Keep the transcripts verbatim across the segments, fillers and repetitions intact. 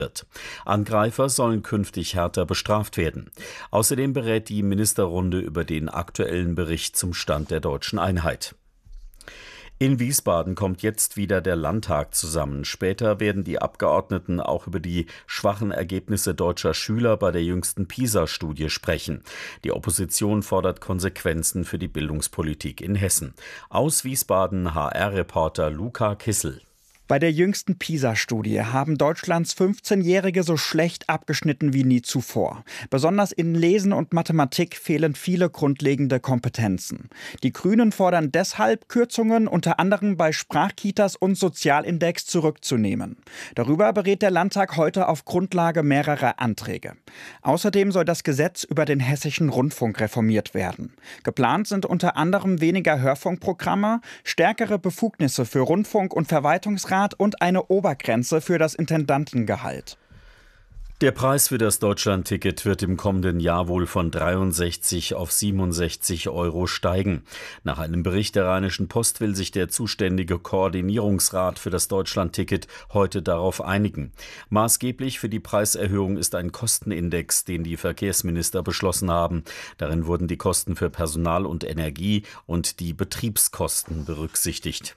wird. Angreifer sollen künftig härter bestraft werden. Außerdem berät die Ministerrunde über den aktuellen Bericht zum Stand der deutschen Einheit. In Wiesbaden kommt jetzt wieder der Landtag zusammen. Später werden die Abgeordneten auch über die schwachen Ergebnisse deutscher Schüler bei der jüngsten PISA-Studie sprechen. Die Opposition fordert Konsequenzen für die Bildungspolitik in Hessen. Aus Wiesbaden H R-Reporter Luca Kissel. Bei der jüngsten PISA-Studie haben Deutschlands fünfzehnjährige so schlecht abgeschnitten wie nie zuvor. Besonders in Lesen und Mathematik fehlen viele grundlegende Kompetenzen. Die Grünen fordern deshalb, Kürzungen unter anderem bei Sprachkitas und Sozialindex zurückzunehmen. Darüber berät der Landtag heute auf Grundlage mehrerer Anträge. Außerdem soll das Gesetz über den Hessischen Rundfunk reformiert werden. Geplant sind unter anderem weniger Hörfunkprogramme, stärkere Befugnisse für Rundfunk- und Verwaltungsrat und eine Obergrenze für das Intendantengehalt. Der Preis für das Deutschlandticket wird im kommenden Jahr wohl von dreiundsechzig auf siebenundsechzig Euro steigen. Nach einem Bericht der Rheinischen Post will sich der zuständige Koordinierungsrat für das Deutschlandticket heute darauf einigen. Maßgeblich für die Preiserhöhung ist ein Kostenindex, den die Verkehrsminister beschlossen haben. Darin wurden die Kosten für Personal und Energie und die Betriebskosten berücksichtigt.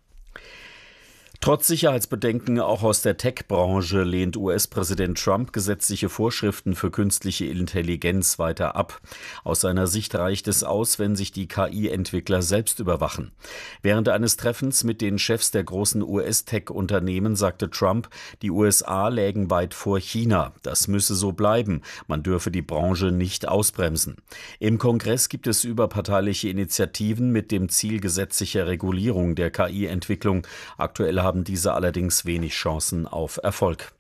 Trotz Sicherheitsbedenken auch aus der Tech-Branche lehnt U S-Präsident Trump gesetzliche Vorschriften für künstliche Intelligenz weiter ab. Aus seiner Sicht reicht es aus, wenn sich die K I-Entwickler selbst überwachen. Während eines Treffens mit den Chefs der großen U S-Tech-Unternehmen sagte Trump, die U S A lägen weit vor China. Das müsse so bleiben. Man dürfe die Branche nicht ausbremsen. Im Kongress gibt es überparteiliche Initiativen mit dem Ziel gesetzlicher Regulierung der K I-Entwicklung. Aktuell haben haben diese allerdings wenig Chancen auf Erfolg.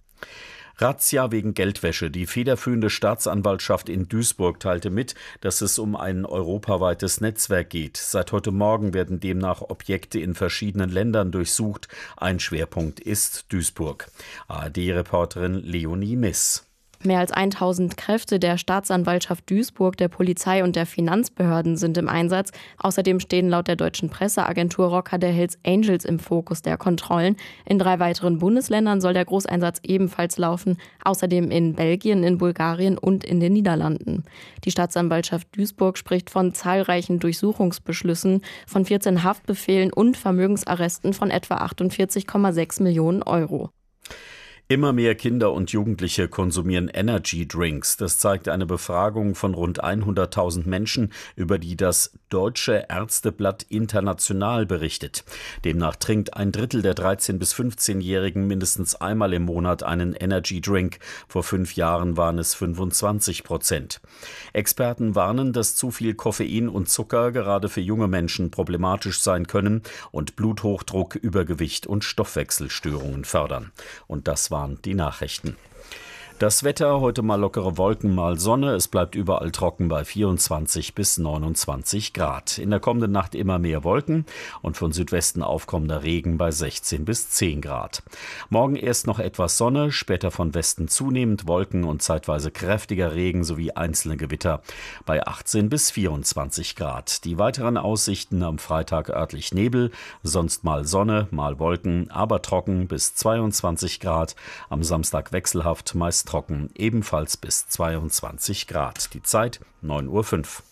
Razzia wegen Geldwäsche. Die federführende Staatsanwaltschaft in Duisburg teilte mit, dass es um ein europaweites Netzwerk geht. Seit heute Morgen werden demnach Objekte in verschiedenen Ländern durchsucht. Ein Schwerpunkt ist Duisburg. A R D-Reporterin Leonie Miss. Mehr als tausend Kräfte der Staatsanwaltschaft Duisburg, der Polizei und der Finanzbehörden sind im Einsatz. Außerdem stehen laut der deutschen Presseagentur Rocker der Hells Angels im Fokus der Kontrollen. In drei weiteren Bundesländern soll der Großeinsatz ebenfalls laufen. Außerdem in Belgien, in Bulgarien und in den Niederlanden. Die Staatsanwaltschaft Duisburg spricht von zahlreichen Durchsuchungsbeschlüssen, von vierzehn Haftbefehlen und Vermögensarresten von etwa achtundvierzig Komma sechs Millionen Euro. Immer mehr Kinder und Jugendliche konsumieren Energy Drinks. Das zeigt eine Befragung von rund hunderttausend Menschen, über die das Deutsche Ärzteblatt International berichtet. Demnach trinkt ein Drittel der dreizehn- bis fünfzehnjährigen mindestens einmal im Monat einen Energy Drink. Vor fünf Jahren waren es fünfundzwanzig Prozent. Experten warnen, dass zu viel Koffein und Zucker gerade für junge Menschen problematisch sein können und Bluthochdruck, Übergewicht und Stoffwechselstörungen fördern. Und das war die Nachrichten. Das Wetter, heute mal lockere Wolken, mal Sonne. Es bleibt überall trocken bei vierundzwanzig bis neunundzwanzig Grad. In der kommenden Nacht immer mehr Wolken und von Südwesten aufkommender Regen bei sechzehn bis zehn Grad. Morgen erst noch etwas Sonne, später von Westen zunehmend Wolken und zeitweise kräftiger Regen sowie einzelne Gewitter bei achtzehn bis vierundzwanzig Grad. Die weiteren Aussichten am Freitag örtlich Nebel, sonst mal Sonne, mal Wolken, aber trocken bis zweiundzwanzig Grad. Am Samstag wechselhaft, meist trocken, ebenfalls bis zweiundzwanzig Grad. Die Zeit neun Uhr fünf.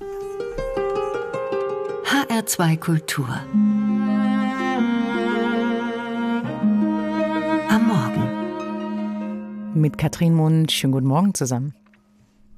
H R zwei Kultur. Am Morgen. Mit Katrin Mund, schönen guten Morgen zusammen.